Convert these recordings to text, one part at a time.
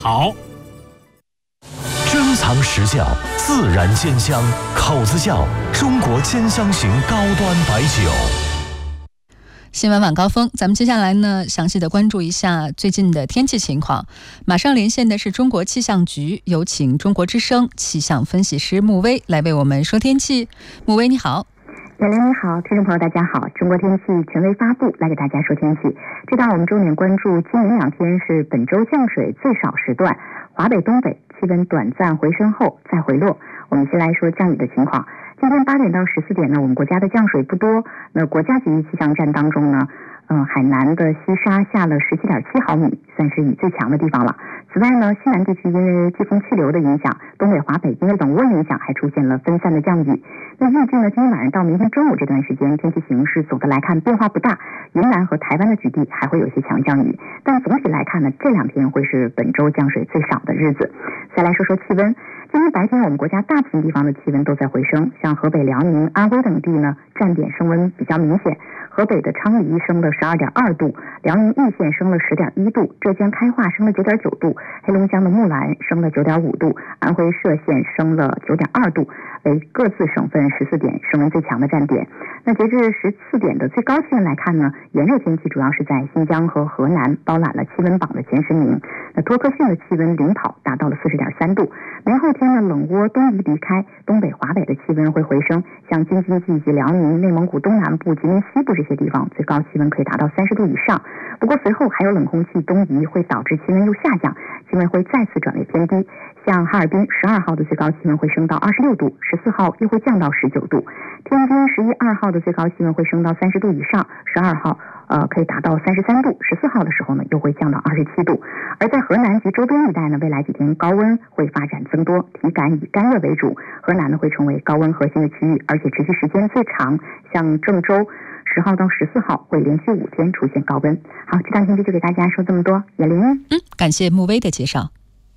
好， 珍藏实窖，自然煎香，口子窖中国煎香型高端白酒。 新闻晚高峰，咱们接下来呢，详细的关注一下最近的天气情况。马上连线的是中国气象局，有请中国之声气象分析师穆威来为我们说天气。穆威你好。 袁玲你好，听众朋友大家好，中国天气权威发布来给大家说天气。这段我们重点关注今明两天是本周降水最少时段，华北、东北气温短暂回升后再回落。我们先来说降雨的情况。今天8点到14点呢，我们国家的降水不多。那国家级气象站当中呢，海南的西沙下了17.7毫米，算是雨最强的地方了。此外呢，西南地区因为季风气流的影响，东北、华北因为冷涡影响，还出现了分散的降雨。那预计呢，今天晚上到明天中午这段时间，天气形势总的来看变化不大，云南和台湾的局地还会有些强降雨，但总体来看呢，这2天会是本周降水最少的日子。再来说说气温。今天白天我们国家大部分地方的气温都在回升，像河北、辽宁、安徽等地呢，站点升温比较明显。河北的昌黎升了12.2度，辽宁易县升了10.1度，浙江开化升了9.9度，黑龙江的木兰升了9.5度，安徽歙县升了9.2度，为各自省份14点升温最强的站点。那截至14点的最高气温来看呢，炎热天气主要是在新疆和河南包揽了气温榜的前10名。那托克逊的气温领跑达到了40.3度。明后天呢，冷涡东移离开，东北、华北的气温会回升，像京津冀以及辽宁、内蒙古东南部、吉林西部这些地方，最高气温可以达到30度以上。不过随后还有冷空气东移，会导致气温又下降，气温会再次转为偏低。像哈尔滨12号的最高气温会升到26度，14号又会降到19度。天津11、2号的最高气温会升到30度以上，12号可以达到33度，14号的时候呢又会降到27度。而在河南及周边一带呢，未来几天高温会发展增多，体感以干热为主。河南呢会成为高温核心的区域，而且持续时间最长，像郑州10号到14号会连续5天出现高温。好，这段天气就给大家说这么多。袁玲， 感谢穆威的介绍。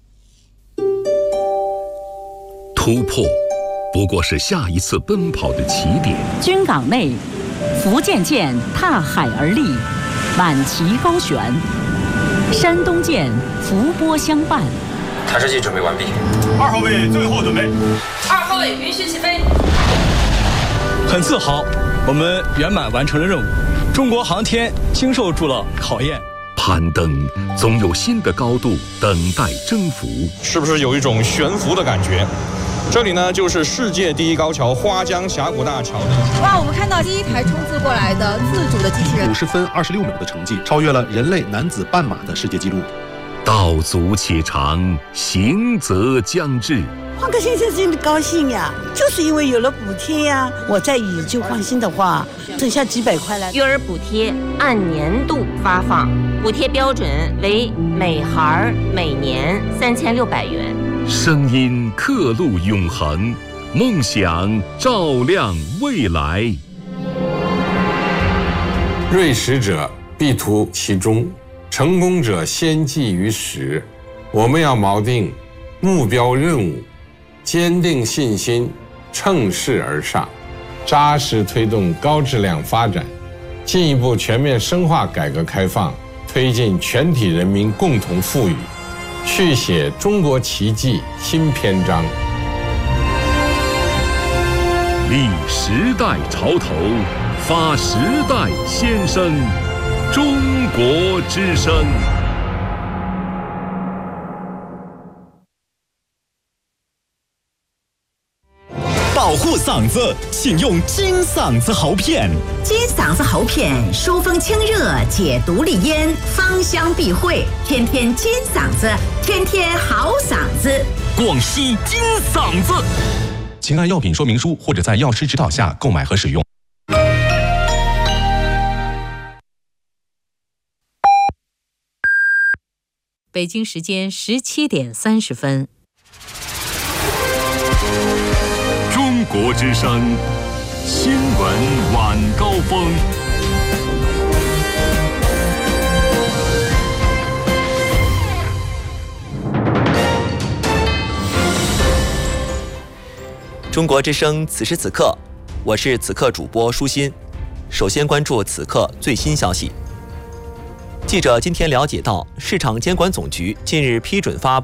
突破不过是下一次奔跑的起点。 军港内，福建舰踏海而立，挽旗高悬；山东舰伏波相伴。 探视器准备完毕。 2号位最后准备。 2号位允许起飞。 很自豪，我们圆满完成了任务，中国航天经受住了考验。 攀登总有新的高度等待征服， 是不是有一种悬浮的感觉？这里呢，就是世界第一高桥花江峡谷大桥。 哇，我们看到第一台冲刺过来的自主的机器人 ，50分26秒的成绩，超越了人类男子半马的世界纪录。 道阻且长，行则将至。 换个先生真的高兴呀，就是因为有了补贴呀。我在以旧换新的话，剩下几百块了。 育儿补贴按年度发放，补贴标准为每孩每年3600元。 声音刻录永恒，梦想照亮未来。 锐实者必图其中，成功者先记于始。我们要锚定目标任务，坚定信心，乘势而上，扎实推动高质量发展，进一步全面深化改革开放，推进全体人民共同富裕，续写中国奇迹新篇章。 立时代潮头，发时代先声，中国之声。 保护嗓子，请用金嗓子喉片。 金嗓子喉片疏风清热，解毒利咽，芳香避秽，天天金嗓子，天天好嗓子。 广西金嗓子，请按药品说明书或者在药师指导下购买和使用。 北京时间17点30分。 中国之声新闻晚高峰。 中国之声此时此刻，我是此刻主播舒心。首先关注此刻最新消息。 记者今天了解到，市场监管总局近日批准发布